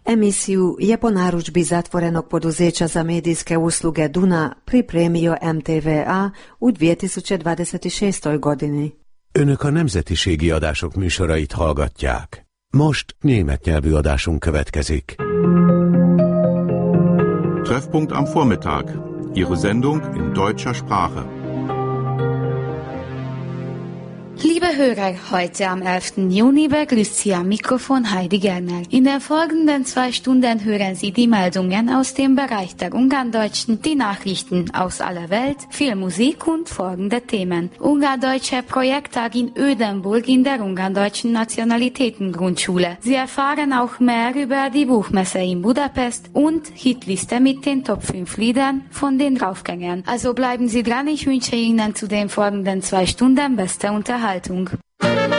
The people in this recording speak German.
Emisiju je po narudžbi zatvorenog poduzeća za medijske usluge Duna pripremio MTVA u 2026. godini. Önök a nemzetiségi adások műsorait hallgatják. Most német nyelvű adásunk következik. Treffpunkt am Vormittag. Ihre Sendung in deutscher Sprache. Liebe Hörer, heute am 11. Juni begrüßt Sie am Mikrofon Heidi Gerner. In den folgenden 2 Stunden hören Sie die Meldungen aus dem Bereich der Ungarndeutschen, die Nachrichten aus aller Welt, viel Musik und folgende Themen. Ungarndeutscher Projekttag in Ödenburg in der Ungarndeutschen Nationalitätengrundschule. Sie erfahren auch mehr über die Buchmesse in Budapest und Hitliste mit den Top 5 Liedern von den Draufgängern. Also bleiben Sie dran, ich wünsche Ihnen zu den folgenden 2 Stunden beste Unterhaltung.